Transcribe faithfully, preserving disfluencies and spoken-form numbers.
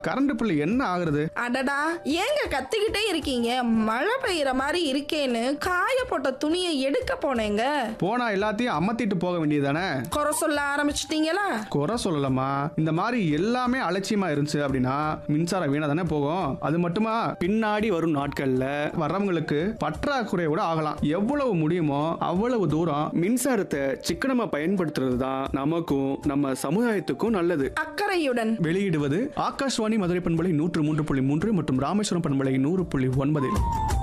Current bill என்ன ஆகுறது? அடடா, ஏங்க கத்திக்கிட்டே இருக்கீங்க? மழை பெய்யற மாதிரி இருக்கேன்னு காய போட்ட துணியை எடுக்க போனேங்க. போனா எல்லாத்தையும் அமர்த்திட்டு போக வேண்டியதானே? குறை சொல்ல ஆரம்பிச்சிட்டீங்களா? குறை சொல்லலாமா? இந்த மாதிரி எல்லாமே அலட்சியமா இருந்துச்சு அப்படின்னா மின்சாரம் வீணா தானே போகும். அது மட்டுமா, பின்னாடி வரும் நாட்கள்ல வர்றவங்களுக்கு பற்றாக்குறை கூட ஆகலாம். எவ்வளவு முடியுமோ அவ்வளவு தூரம் மின்சாரத்தை சிக்கனமா பயன்படுத்துறது தான் நமக்கும் நம்ம சமுதாயத்துக்கும் நல்லது. அக்கறையுடன் வெளியிடுவது ஆகாஷ்வாணி மதுரை பண்பலை நூற்று மூன்று புள்ளி மூன்று மற்றும் ராமேஸ்வரம் பண்பலை நூறு புள்ளி ஒன்பது.